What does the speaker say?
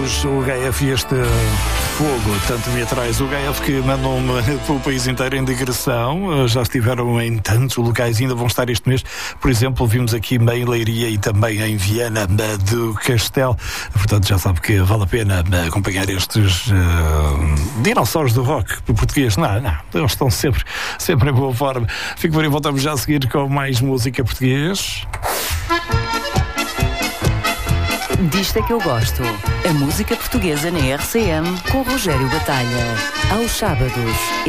Sábados, o HF e este fogo, tanto me atrás. O HF que mandam-me pelo país inteiro em digressão, já estiveram em tantos locais, ainda vão estar este mês. Por exemplo, vimos aqui em Leiria e também em Viana do Castelo. Portanto, já sabe que vale a pena acompanhar estes dinossauros do rock português. Não, eles estão sempre em boa forma. Fico por aí, voltamos já a seguir com mais música português. Disto é que eu gosto. A música portuguesa na RCM com Rogério Batalha. Aos sábados.